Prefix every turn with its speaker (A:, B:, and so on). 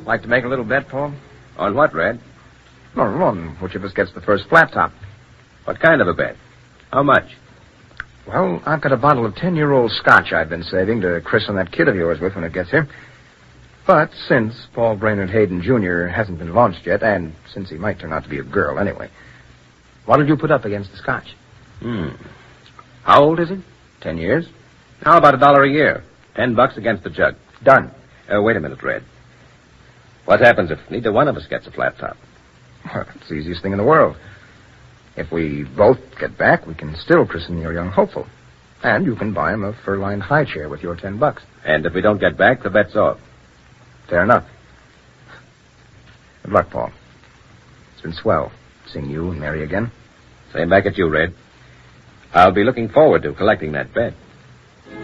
A: Like to make a little bet, Paul?
B: On what, Red?
A: No, on which of us gets the first flat top.
B: What kind of a bet? How much?
A: Well, I've got a bottle of 10-year-old scotch I've been saving to christen that kid of yours with when it gets here. But since Paul Brainerd Hayden, Jr. hasn't been launched yet, and since he might turn out to be a girl anyway, what'll you put up against the scotch?
B: How old is he?
A: 10 years.
B: How about $1 a year? $10 against the jug.
A: Done.
B: Wait a minute, Red. What happens if neither one of us gets a flat top?
A: Well, it's the easiest thing in the world. If we both get back, we can still christen your young hopeful. And you can buy him a fur-lined high chair with your $10.
B: And if we don't get back, the bet's off.
A: Fair enough. Good luck, Paul. It's been swell seeing you and Mary again.
B: Same back at you, Red. I'll be looking forward to collecting that bet.